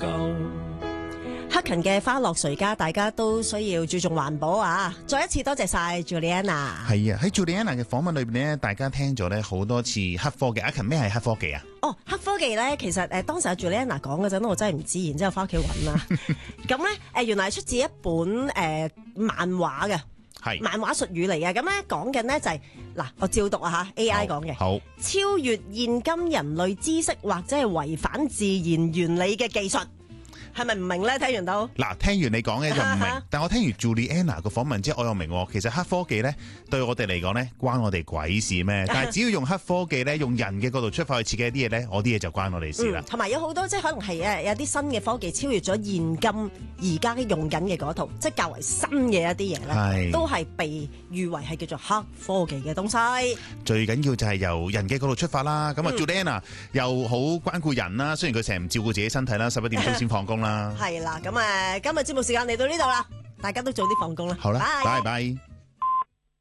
夠。 克勤嘅花落誰家，大家都需要注重環保啊！再一次多謝晒 Juliana。 係啊，喺 Juliana 嘅訪問裏邊咧，大家聽咗咧好多次黑科技。阿勤，咩係黑科技啊？ 哦，黑科技咧，其實當時阿 Juliana 講嗰陣，我真係唔知，然之後翻屋企揾啦。咁咧原來係出自一本漫畫嘅， 係漫畫術語嚟嘅。咁咧講緊咧就係嗱，我照讀啊嚇 AI 講嘅， 好超越現今人類知識或者係違反自然原理嘅技術。係咪唔明咧？聽完都嗱，聽完你講嘅就唔明，但我聽完 Juliana 個訪問之後，我又明喎。其實黑科技咧對我哋嚟講咧，關我哋鬼事咩？但係只要用黑科技咧，用人嘅角度出發去設計一啲嘢咧，我啲嘢就關我哋事啦。 同埋有好多即係可能係有啲新嘅科技超越咗現今而家用緊嘅嗰套，即係較為新嘅一啲嘢咧，都係被譽為係叫做黑科技嘅東西。最緊要就係由人嘅角度出發啦。咁啊 Juliana 又好關顧人啦，雖然佢成日唔照顧自己身體啦，11點鐘先放工啦。係啦，咁今日節目時間嚟到呢度啦，大家都早啲放工啦。 好啦，拜拜。